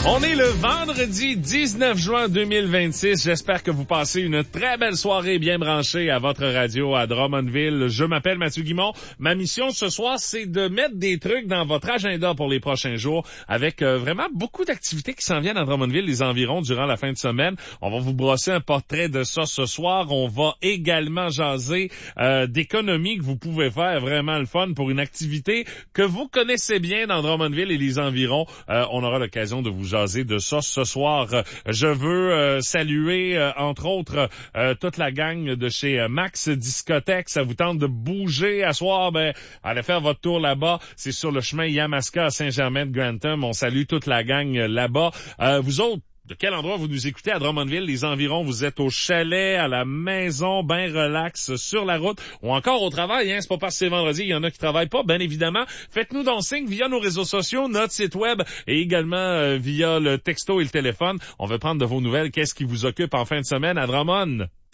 On est le vendredi 19 juin 2026. J'espère que vous passez une très belle soirée bien branchée à votre radio à Drummondville. Je m'appelle Mathieu Guimond. Ma mission ce soir, c'est de mettre des trucs dans votre agenda pour les prochains jours avec vraiment beaucoup d'activités qui s'en viennent à Drummondville, les environs, durant la fin de semaine. On va vous brosser un portrait de ça ce soir. On va également jaser d'économie que vous pouvez faire, vraiment le fun pour une activité que vous connaissez bien dans Drummondville et les environs. On aura l'occasion de vous jaser de ça ce soir. Je veux saluer, entre autres, toute la gang de chez Max Discothèque. Ça vous tente de bouger à soir, allez faire votre tour là-bas. C'est sur le chemin Yamaska à Saint-Germain-de-Grantham. On salue toute la gang là-bas. Vous autres, de quel endroit vous nous écoutez à Drummondville, les environs? Vous êtes au chalet, à la maison, ben relax, sur la route, ou encore au travail, hein? C'est pas parce que c'est vendredi, il y en a qui travaillent pas, bien évidemment. Faites-nous donc signe via nos réseaux sociaux, notre site web, et également via le texto et le téléphone. On veut prendre de vos nouvelles. Qu'est-ce qui vous occupe en fin de semaine à Drummond?